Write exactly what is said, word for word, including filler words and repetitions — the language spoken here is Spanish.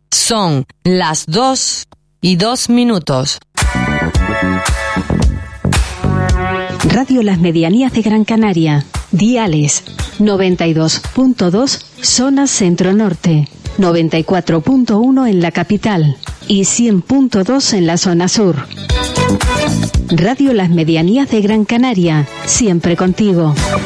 Son las dos y dos minutos. Radio Las Medianías de Gran Canaria. Diales noventa y dos punto dos zona centro-norte, noventa y cuatro punto uno en la capital y cien punto dos en la zona sur. Radio Las Medianías de Gran Canaria, siempre contigo.